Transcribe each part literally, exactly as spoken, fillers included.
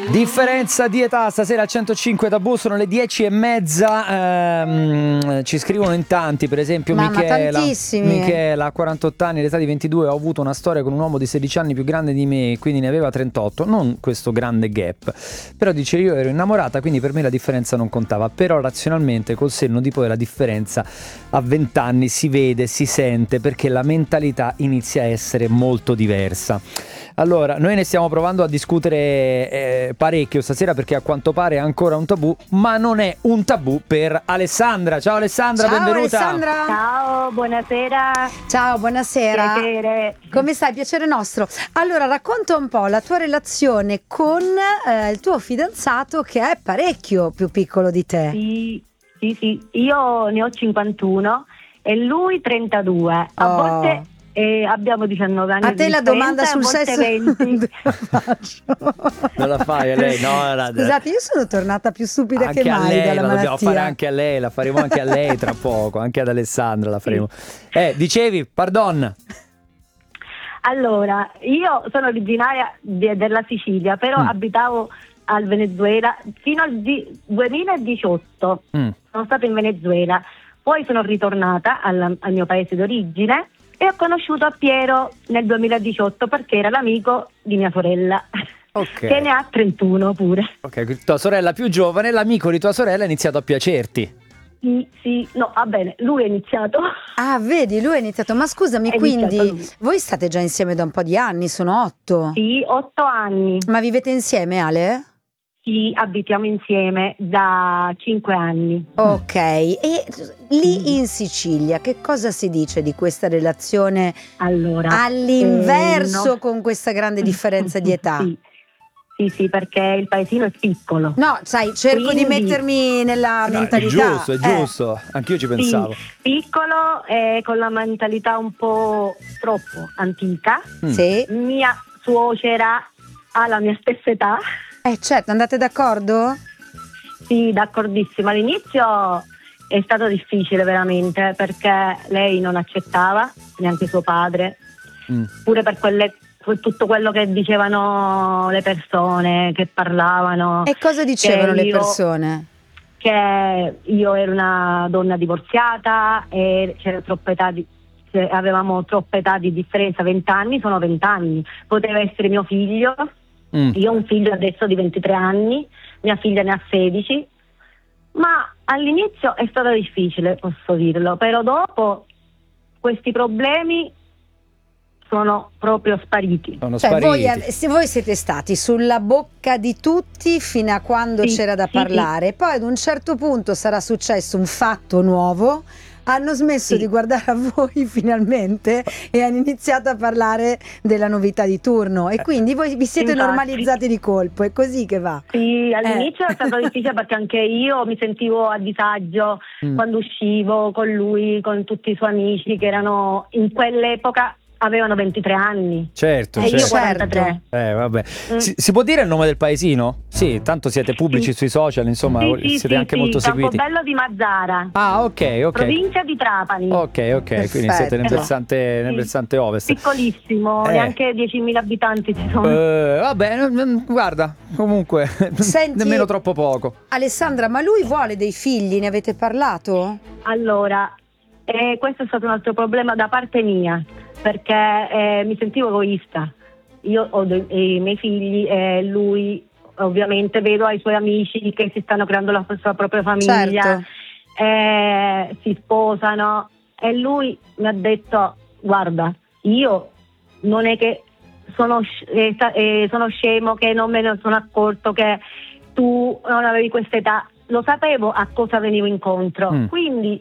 Differenza di età stasera al centocinque Tabù, sono le dieci e mezza. Ehm, ci scrivono in tanti, per esempio Mamma, Michela. tantissimi. Michela ha quarantotto anni, all'età di ventidue ho avuto una storia con un uomo di sedici anni più grande di me, quindi ne aveva trentotto. Non questo grande gap, però dice io ero innamorata, quindi per me la differenza non contava. Però razionalmente col senno di poi la differenza a venti anni si vede, si sente, perché la mentalità inizia a essere molto diversa. Allora, noi ne stiamo provando a discutere eh, parecchio stasera, perché a quanto pare è ancora un tabù, ma non è un tabù per Alessandra. Ciao Alessandra, Ciao benvenuta. Alessandra. Ciao, buonasera. Ciao, buonasera. Piacere. Come stai? Piacere nostro. Allora, racconta un po' la tua relazione con eh, il tuo fidanzato, che è parecchio più piccolo di te. Sì, sì, sì. Io ne ho cinquantuno e lui trentadue. A Oh. volte eh, abbiamo diciannove anni. A te di la domanda sul differenza, a volte sesso venti. la faccio. Non la fai a lei? No, era- Scusate, io sono tornata più stupida anche che a mai lei dalla la dobbiamo malattia. fare, anche a lei, la faremo anche a lei tra poco, anche ad Alessandra la faremo. Eh, dicevi, pardon. Allora, io sono originaria de- della Sicilia, però Mm. abitavo al Venezuela fino al di- duemiladiciotto. Mm. Sono stata in Venezuela, poi sono ritornata al, al mio paese d'origine e ho conosciuto Piero nel duemiladiciotto perché era l'amico di mia sorella, Ok. che ne ha trentuno pure. Ok, quindi tua sorella più giovane, l'amico di tua sorella ha iniziato a piacerti. Sì, sì, no, va bene, lui è iniziato. Ah, vedi, lui è iniziato. Ma scusami, È iniziato quindi lui. voi state già insieme da un po' di anni, sono otto. Sì, otto anni. Ma vivete insieme, Ale? Sì, abitiamo insieme da cinque anni. Ok, e lì in Sicilia che cosa si dice di questa relazione Allora, all'inverso eh, no. con questa grande differenza di età? Sì, sì, sì, perché il paesino è piccolo. No, sai, cerco di Quindi- mettermi nella No, è mentalità. giusto, è Eh, giusto. Anch'io ci pensavo. Sì, piccolo e con la mentalità un po' troppo antica. Mm. sì. Mia suocera ha la mia stessa età. Eh certo, andate d'accordo? Sì, d'accordissimo. All'inizio è stato difficile veramente perché lei non accettava, neanche suo padre, Mm. pure per quelle, per tutto quello che dicevano le persone, che parlavano. E cosa dicevano le io- persone? Che io ero una donna divorziata e c'era troppa età di, cioè, avevamo troppa età di differenza, venti anni, sono venti anni, poteva essere mio figlio. Mm. Io ho un figlio adesso di ventitré anni, mia figlia ne ha sedici, ma all'inizio è stato difficile, posso dirlo, però dopo questi problemi sono proprio spariti. Sono Cioè, spariti. voi, ave- se voi siete stati sulla bocca di tutti fino a quando Sì, c'era da sì, parlare, poi ad un certo punto sarà successo un fatto nuovo, hanno smesso Sì. di guardare a voi finalmente e hanno iniziato a parlare della novità di turno e quindi voi vi siete Infatti. normalizzati di colpo, è così che va. Sì, all'inizio Eh. è stato difficile perché anche io mi sentivo a disagio Mm. quando uscivo con lui, con tutti i suoi amici che erano in quell'epoca avevano ventitré anni Certo, e io certo. quarantatré. Eh, vabbè. Mm. Si, si può dire il nome del paesino? Sì, tanto siete pubblici Sì. sui social, insomma, Sì, sì, siete sì, anche sì, molto seguiti. Campobello di Mazzara, Ah, ok, ok. provincia di Trapani. Ok, ok, quindi siete nel Perfetto. versante, nel Sì. versante ovest. Piccolissimo, Eh. neanche diecimila abitanti ci sono. Eh, vabbè, n- n- guarda, comunque, Senti- nemmeno troppo poco. Alessandra, ma lui vuole dei figli, ne avete parlato? Allora, eh, questo è stato un altro problema da parte mia, perché eh, mi sentivo egoista. Io ho dei- i miei figli e lui ovviamente vedo ai suoi amici che si stanno creando la sua propria famiglia, Certo. eh, si sposano e lui mi ha detto guarda, io non è che sono, sc- eh, sta- eh, sono scemo che non me ne sono accorto che tu non avevi questa età, lo sapevo a cosa venivo incontro, Mm. quindi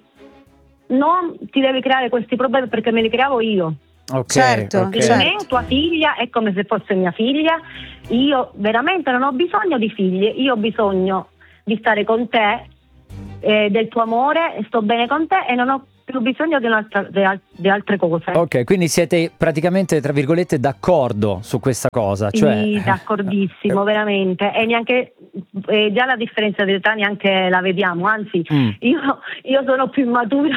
non ti devi creare questi problemi perché me li creavo io. Ok, Certo, ok. Per certo. me tua figlia è come se fosse mia figlia, io veramente non ho bisogno di figli, io ho bisogno di stare con te, eh, del tuo amore, sto bene con te e non ho più bisogno di, un'altra, di, al- di altre cose. Ok, quindi siete praticamente, tra virgolette, d'accordo su questa cosa. Cioè... Sì, d'accordissimo, veramente. E neanche eh, già la differenza di età neanche la vediamo, anzi, Mm. io, io sono più matura.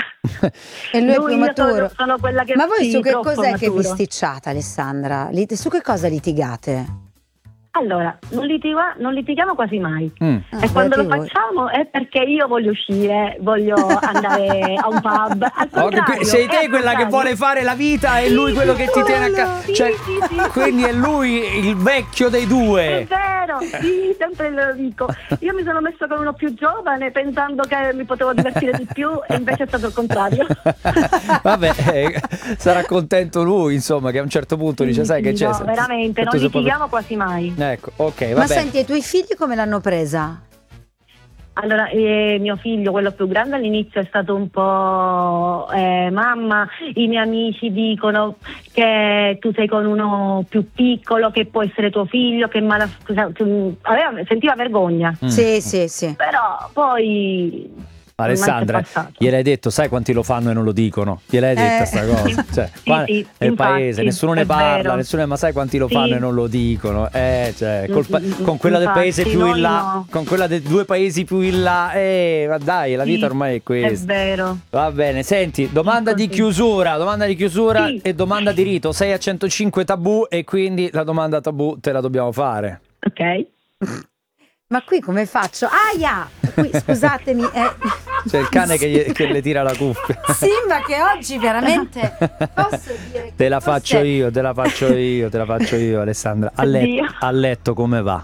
E lui è più io maturo. Sono, sono quella che Ma voi sì, su che troppo cos'è che vi maturo. sticciate, Alessandra? Lit- su che cosa litigate? Allora, non, litiga- non litighiamo quasi mai. Mm. Ah, E quando lo beati voi. facciamo è perché io voglio uscire, voglio andare a un pub. Al Oh, che contrario, que- sei è te al quella che contrario. vuole fare la vita e lui quello che ti tiene a casa. Sì, Cioè, sì, sì, sì. quindi è lui il vecchio dei È due. vero, sì, sempre lo dico. Io mi sono messa con uno più giovane pensando che mi potevo divertire di più e invece è stato il contrario. Vabbè, eh, sarà contento lui, insomma, che a un certo punto dice, sai che c'è? No, se- veramente, se tu non sei proprio- litighiamo quasi mai. Ecco, ok, va Ma bene. senti, i tuoi figli come l'hanno presa? Allora, eh, mio figlio, quello più grande, all'inizio è stato un po' eh, mamma, i miei amici dicono che tu sei con uno più piccolo, che può essere tuo figlio, che mala, aveva, sentiva vergogna, Mm. Sì, sì, sì. però poi... Alessandra, ormai si è passato. gliel'hai detto, sai quanti lo fanno e non lo dicono? Gliel'hai detta Eh. sta cosa? Cioè, Sì, qua sì, nel infatti, paese nessuno ne è parla, vero. nessuno, ma sai quanti lo Sì. fanno e non lo dicono? Eh, cioè, col pa- Mm, mm, con quella del infatti, paese più in noi là, no. con quella dei due paesi più in là, eh, ma dai, la vita Sì, ormai è È questa. vero. Va bene, senti, domanda di Così. chiusura, domanda di chiusura Sì. e domanda di rito. sei a centocinque tabù e quindi la domanda tabù te la dobbiamo fare. Ok. Ma qui come faccio? Aia! Qui, scusatemi, eh. C'è il cane che, gli- che le tira la cuffia. Simba che oggi veramente posso dire che Te la forse- faccio io, te la faccio io, te la faccio io, Alessandra. A letto, Oddio. a letto come va?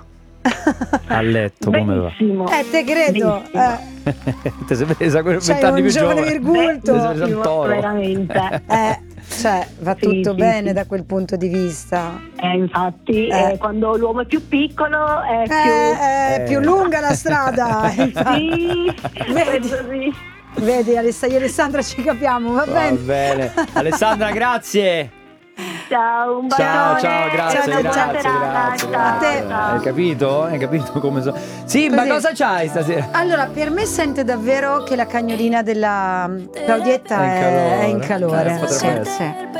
A letto come va? Benissimo. Eh, te credo. Benissimo. Eh, Te sei presa quel Sei vent'anni un più giovane giovane. virgulto. Te sei presa un Benissimo, toro. veramente. eh, cioè, va Sì, tutto sì, bene sì. da quel punto di vista. Eh, infatti, Eh. eh, quando l'uomo è più piccolo è Eh, più... è Eh. più lunga la strada. infatti. Sì, Vedi? penso sì. Vedi, Alessa, io e Alessandra ci capiamo, va Va bene. bene. Alessandra, grazie. Ciao, un Ciao, bacione. ciao, grazie, Ciao, grazie, ciao, grazie, ciao. grazie, Ciao, A te. ciao. Hai capito? Hai capito come so? Simba, Così. cosa c'hai stasera? Allora, per me sente davvero che la cagnolina della Claudietta È in calore. è in calore. Eh, potrebbe Sì, essere. sì.